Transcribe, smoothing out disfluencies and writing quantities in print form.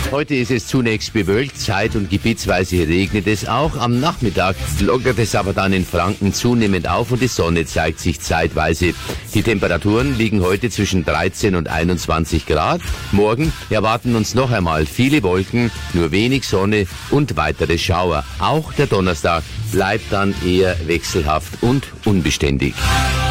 Heute ist es zunächst bewölkt, zeit- und gebietsweise regnet es auch. Am Nachmittag lockert es aber dann in Franken zunehmend auf und die Sonne zeigt sich zeitweise. Die Temperaturen liegen heute zwischen 13 und 21 Grad. Morgen erwarten uns noch einmal viele Wolken, nur wenig Sonne und weitere Schauer. Auch der Donnerstag bleibt dann eher wechselhaft und unbeständig.